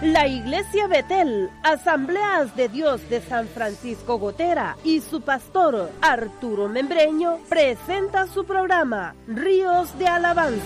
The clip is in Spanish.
La Iglesia Betel, Asambleas de Dios de San Francisco Gotera y su pastor Arturo Membreño presenta su programa Ríos de Alabanza.